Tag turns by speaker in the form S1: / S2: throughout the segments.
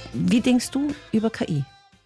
S1: Wie denkst du über KI?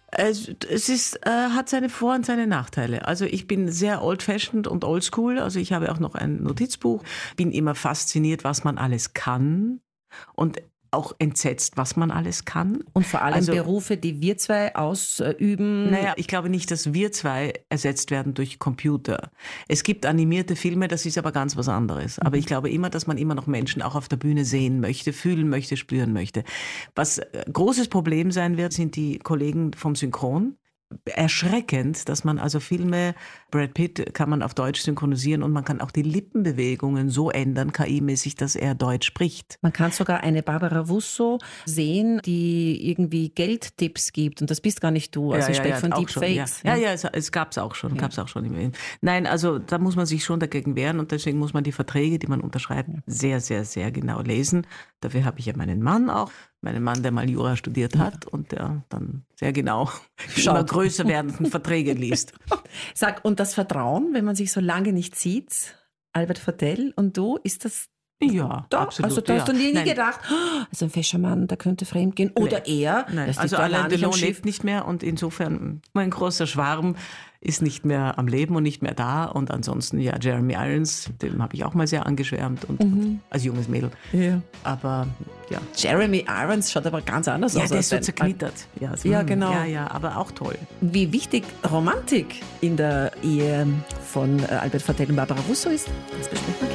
S2: Hat seine Vor- und seine Nachteile. Also ich bin sehr old-fashioned und oldschool. Also ich habe auch noch ein Notizbuch. Bin immer fasziniert, was man alles kann und auch entsetzt, was man alles kann.
S1: Und vor allem Berufe, die wir zwei ausüben.
S2: Naja, ich glaube nicht, dass wir zwei ersetzt werden durch Computer. Es gibt animierte Filme, das ist aber ganz was anderes. Aber ich glaube immer, dass man immer noch Menschen auch auf der Bühne sehen möchte, fühlen möchte, spüren möchte. Was großes Problem sein wird, sind die Kollegen vom Synchron. Erschreckend, dass man also Filme, Brad Pitt kann man auf Deutsch synchronisieren und man kann auch die Lippenbewegungen so ändern, KI-mäßig, dass er Deutsch spricht.
S1: Man kann sogar eine Barbara Russo sehen, die irgendwie Geldtipps gibt und das bist gar nicht du. Also ich spreche von Deepfakes.
S2: Ja, es gab's auch schon. Nein, also da muss man sich schon dagegen wehren und deswegen muss man die Verträge, die man unterschreibt, sehr, sehr, sehr genau lesen. Dafür habe ich ja meinen Mann, der mal Jura studiert hat und der dann sehr genau immer größer werdenden Verträge liest.
S1: Sag, und das Vertrauen, wenn man sich so lange nicht sieht, Albert Fadell und du, ist das
S2: ja,
S1: da?
S2: absolut.
S1: Also da hast du nie gedacht, also ein fescher Mann, der könnte fremd gehen. Oder er.
S2: Nein, also Alain Delon lebt nicht mehr und insofern mein großer Schwarm ist nicht mehr am Leben und nicht mehr da. Und ansonsten, ja, Jeremy Irons, dem habe ich auch mal sehr angeschwärmt und als junges Mädel.
S1: Ja.
S2: Aber ja.
S1: Jeremy Irons schaut aber ganz anders aus.
S2: Ja, der ist so zerknittert.
S1: Ja, genau.
S2: Ja, aber auch toll.
S1: Wie wichtig Romantik in der Ehe von Albert Fadell und Barbara Russo ist, das besprechen wir gleich.